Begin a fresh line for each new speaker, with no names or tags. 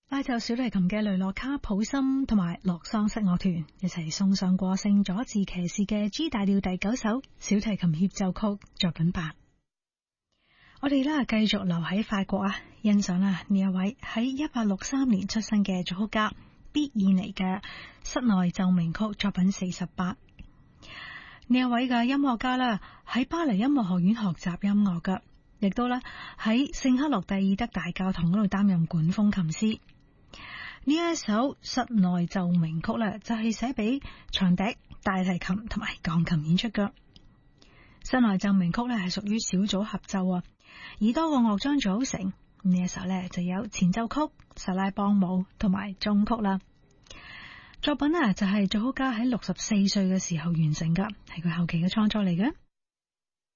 拉奏小提琴嘅雷諾卡普森同埋洛桑室樂團一齊送上過聖佐治騎士嘅 G 大調第9首小提琴協奏曲作品8。我哋咧繼續留喺法國啊，欣賞呢一位喺1863年出生嘅作曲家畢爾尼嘅室內奏鳴曲作品48。呢一位嘅音樂家呢，喺巴黎音樂學院學習音樂噶，亦都咧喺聖克洛蒂爾德大教堂嗰度擔任管風琴師。呢一首室內奏鳴曲呢，就係寫俾長笛、大提琴同埋鋼琴演出噶。室內奏鳴曲呢，係屬於小組合奏啊，以多個樂章組成。呢一首呢，就有前奏曲、薩拉邦舞同埋終曲啦。作品啊就係作曲家喺64歲嘅時候完成噶，係佢後期嘅創作嚟嘅。